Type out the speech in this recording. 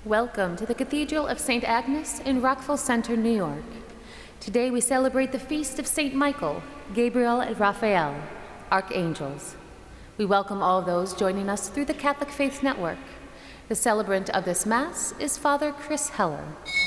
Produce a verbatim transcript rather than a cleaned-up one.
Welcome to the Cathedral of Saint Agnes in Rockville Center, New York. Today we celebrate the feast of Saint Michael, Gabriel, and Raphael, archangels. We welcome all those joining us through the Catholic Faith Network. The celebrant of this Mass is Father Chris Heller.